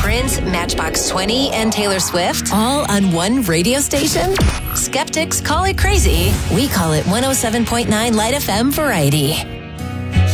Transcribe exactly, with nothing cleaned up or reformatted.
Prince, Matchbox twenty, and Taylor Swift, all on one radio station? Skeptics call it crazy. We call it one oh seven point nine Light F M Variety.